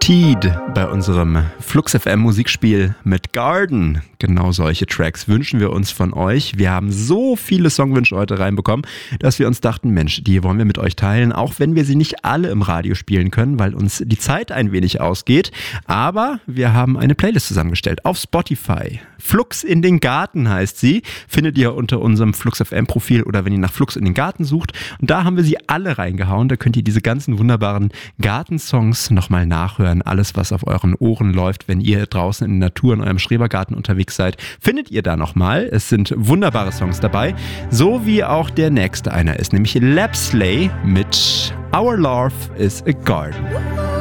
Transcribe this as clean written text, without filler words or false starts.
Teed bei unserem Flux FM Musikspiel mit Garden. Genau solche Tracks wünschen wir uns von euch. Wir haben so viele Songwünsche heute reinbekommen, dass wir uns dachten, Mensch, die wollen wir mit euch teilen, auch wenn wir sie nicht alle im Radio spielen können, weil uns die Zeit ein wenig ausgeht. Aber wir haben eine Playlist zusammengestellt auf Spotify. Flux in den Garten heißt sie. Findet ihr unter unserem Flux FM Profil oder wenn ihr nach Flux in den Garten sucht. Und da haben wir sie alle reingehauen. Da könnt ihr diese ganzen wunderbaren Gartensongs nochmal nachhören. Alles, was auf euren Ohren läuft, wenn ihr draußen in der Natur in eurem Schrebergarten unterwegs seid, findet ihr da nochmal. Es sind wunderbare Songs dabei. So wie auch der nächste einer ist, nämlich Lapsley mit Our Love is a Garden.